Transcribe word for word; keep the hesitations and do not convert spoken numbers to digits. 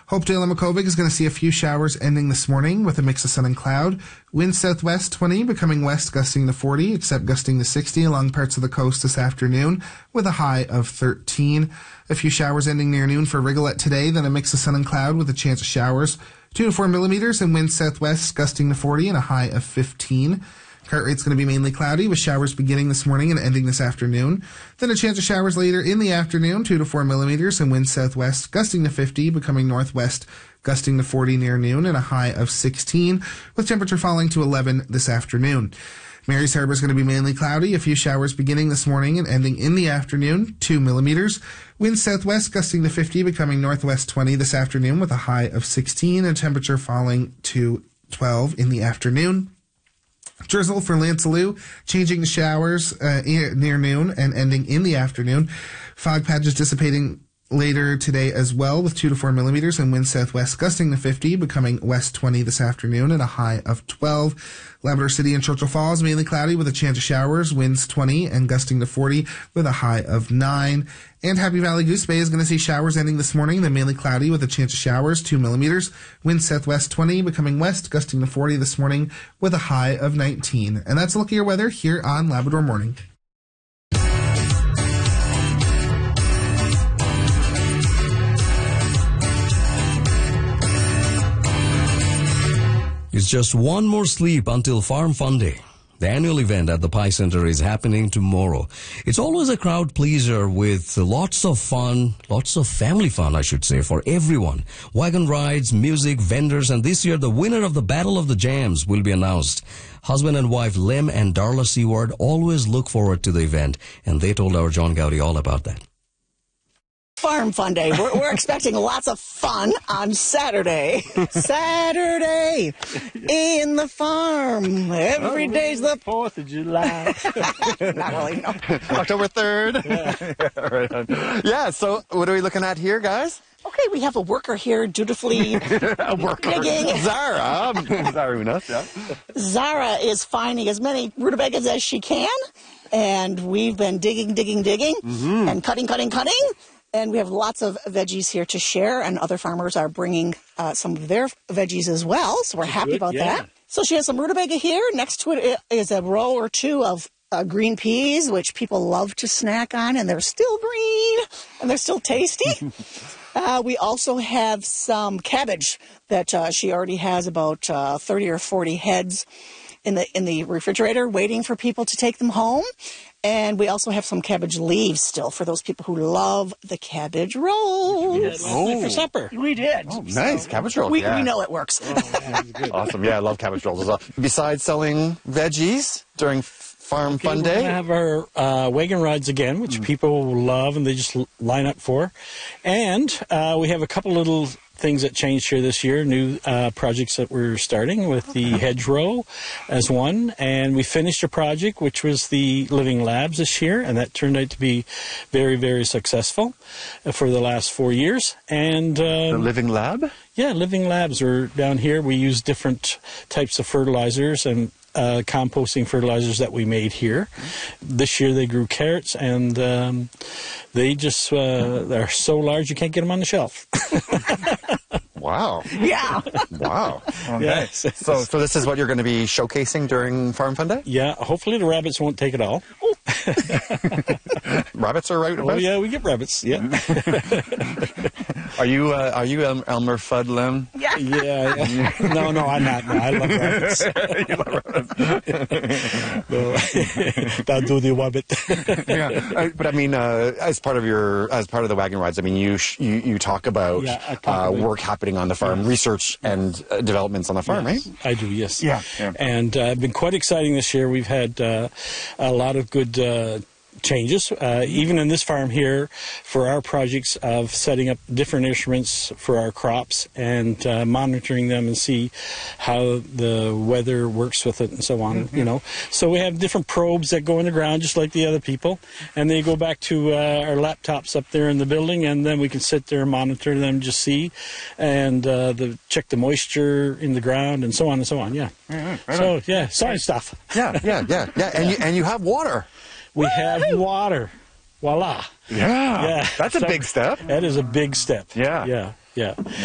Hopedale and Makobig is going to see a few showers ending this morning with a mix of sun and cloud. Wind southwest twenty, becoming west gusting to forty, except gusting to sixty along parts of the coast this afternoon with a high of thirteen. A few showers ending near noon for Rigolette today, then a mix of sun and cloud with a chance of showers. two to four millimeters and wind southwest gusting to forty and a high of fifteen. Cartwright's going to be mainly cloudy with showers beginning this morning and ending this afternoon. Then a chance of showers later in the afternoon, two to four millimeters and wind southwest gusting to fifty, becoming northwest gusting to forty near noon and a high of sixteen, with temperature falling to eleven this afternoon. Mary's Harbor is going to be mainly cloudy, a few showers beginning this morning and ending in the afternoon, two millimeters. Wind southwest gusting to fifty, becoming northwest twenty this afternoon with a high of sixteen and temperature falling to twelve in the afternoon. Drizzle for Lansaloo, changing to showers uh, near noon and ending in the afternoon. Fog patches dissipating later today as well with two to four millimeters and wind southwest gusting to fifty, becoming west twenty this afternoon and a high of twelve. Labrador City and Churchill Falls mainly cloudy with a chance of showers, winds twenty and gusting to forty with a high of nine. And Happy Valley Goose Bay is going to see showers ending this morning, then mainly cloudy with a chance of showers, two millimeters. Wind southwest twenty, becoming west, gusting to forty this morning with a high of nineteen. And that's a look at your weather here on Labrador Morning. It's just one more sleep until Farm Fun Day. The annual event at the Pie Center is happening tomorrow. It's always a crowd pleaser with lots of fun, lots of family fun, I should say, for everyone. Wagon rides, music, vendors, and this year the winner of the Battle of the Jams will be announced. Husband and wife Lem and Darla Seward always look forward to the event, and they told our John Gowdy all about that. Farm Fun Day. We're, we're expecting lots of fun on Saturday. Saturday in the farm. Every day's the fourth of July. Not really, no. October third. Yeah. Yeah, right on. Yeah, so what are we looking at here, guys? Okay, we have a worker here dutifully a worker. digging. Zara. Zara Unas, yeah. Zara is finding as many rutabagas as she can, and we've been digging, digging, digging, mm-hmm. and cutting, cutting, cutting. And we have lots of veggies here to share, and other farmers are bringing uh, some of their veggies as well, so we're happy good, about yeah. that. So she has some rutabaga here. Next to it is a row or two of uh, green peas, which people love to snack on, and they're still green, and they're still tasty. uh, we also have some cabbage that uh, she already has about uh, thirty or forty heads in the in the refrigerator waiting for people to take them home. And we also have some cabbage leaves still for those people who love the cabbage rolls. We did last night for supper. We did. Oh, nice. So cabbage rolls. We, yeah. we know it works. Oh, yeah, good. Awesome. Yeah, I love cabbage rolls as well. Besides selling veggies during Farm okay, Fun we're Day? We're going to have our uh, wagon rides again, which mm. people love and they just line up for. And uh, we have a couple little things that changed here this year, new uh, projects that we're starting with the hedgerow as one. And we finished a project which was the Living Labs this year, and that turned out to be very, very successful for the last four years. And um, the Living Lab? Yeah, Living Labs are down here. We use different types of fertilizers and Uh, composting fertilizers that we made here. This year they grew carrots, and um, they just uh, they're so large you can't get them on the shelf. Wow. Yeah. Wow. Okay. Yes. So, so this is what you're going to be showcasing during Farm Fun Day? Yeah. Hopefully the rabbits won't take it all. Rabbits are right. Oh yeah, we get rabbits. Yeah. Are you uh, are you El- Elmer Fudd Lim? Yeah. Yeah. yeah. No, no, I'm not. No, I love rabbits. You love rabbits. No. That'll do the rabbit. Yeah. Uh, but I mean, uh, as part of your as part of the wagon rides, I mean, you sh- you, you talk about, yeah, I talk uh, about work happening on the farm, yeah. research and uh, developments on the farm, yes, right? I do. Yes. Yeah. yeah. And uh, it's been quite exciting this year. We've had uh, a lot of good Uh, changes, uh, even in this farm here, for our projects of setting up different instruments for our crops and uh, monitoring them and see how the weather works with it and so on, mm-hmm. you know. So we have different probes that go in the ground just like the other people, and they go back to uh, our laptops up there in the building, and then we can sit there and monitor them, just see, and uh, the, check the moisture in the ground and so on and so on, yeah. Mm-hmm. Right so, on. yeah, science stuff. Yeah, yeah, yeah, yeah. And, you, and you have water. We have water. Voila. Yeah. Yeah. That's a so, big step. That is a big step. Yeah. Yeah. Yeah.